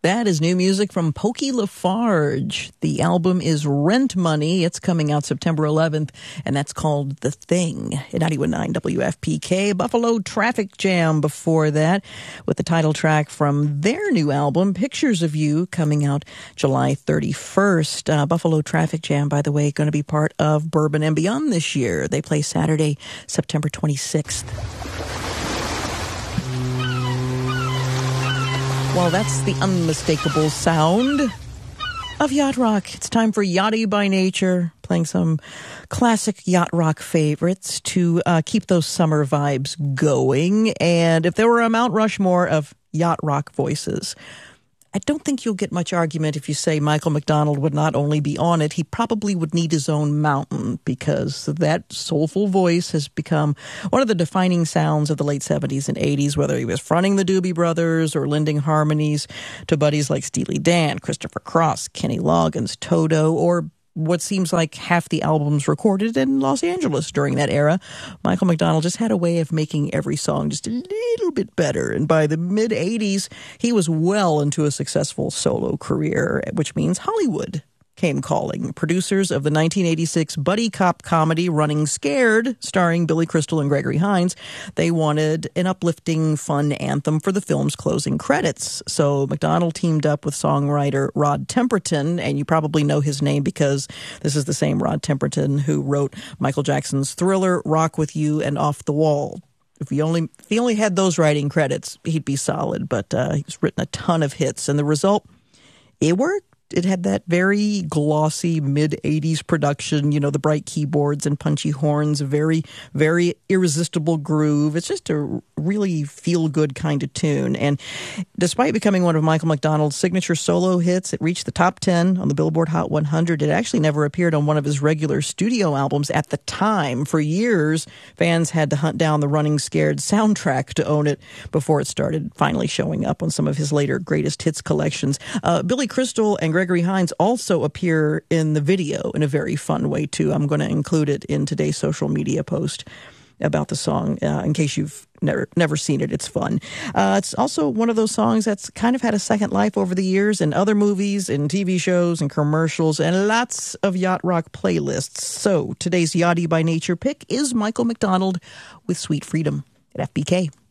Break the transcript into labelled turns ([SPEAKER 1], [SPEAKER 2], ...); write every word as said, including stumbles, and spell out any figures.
[SPEAKER 1] That is new music from Pokey Lafarge. The album is Rent Money. It's coming out September eleventh, and that's called The Thing. At ninety-one point nine W F P K, Buffalo Traffic Jam before that, with the title track from their new album, Pictures of You, coming out July thirty-first. Uh, Buffalo Traffic Jam, by the way, going to be part of Bourbon and Beyond this year. They play Saturday, September twenty-sixth. Well, that's the unmistakable sound of yacht rock. It's time for Yachty by Nature, playing some classic yacht rock favorites to uh, keep those summer vibes going. And if there were a Mount Rushmore of yacht rock voices, I don't think you'll get much argument if you say Michael McDonald would not only be on it, he probably would need his own mountain, because that soulful voice has become one of the defining sounds of the late seventies and eighties, whether he was fronting the Doobie Brothers or lending harmonies to buddies like Steely Dan, Christopher Cross, Kenny Loggins, Toto, or what seems like half the albums recorded in Los Angeles during that era. Michael McDonald just had a way of making every song just a little bit better. And by the mid-eighties, he was well into a successful solo career, which means Hollywood came calling. Producers of the nineteen eighty-six buddy cop comedy Running Scared, starring Billy Crystal and Gregory Hines, they wanted an uplifting, fun anthem for the film's closing credits. So McDonald teamed up with songwriter Rod Temperton, and you probably know his name because this is the same Rod Temperton who wrote Michael Jackson's Thriller, Rock With You, and Off the Wall. If he only if he only had those writing credits, he'd be solid, but uh, he's written a ton of hits, and the result, it worked. It had that very glossy mid-eighties production, you know, the bright keyboards and punchy horns, a very, very irresistible groove. It's just a really feel-good kind of tune. And despite becoming one of Michael McDonald's signature solo hits, it reached the top ten on the Billboard Hot one hundred. It actually never appeared on one of his regular studio albums at the time. For years, fans had to hunt down the Running Scared soundtrack to own it before it started finally showing up on some of his later greatest hits collections. Uh, Billy Crystal and Gregory Hines also appear in the video in a very fun way, too. I'm going to include it in today's social media post about the song, uh, in case you've never never seen it. It's fun. Uh, it's also one of those songs that's kind of had a second life over the years in other movies and T V shows and commercials and lots of yacht rock playlists. So today's Yachty by Nature pick is Michael McDonald with Sweet Freedom at F B K.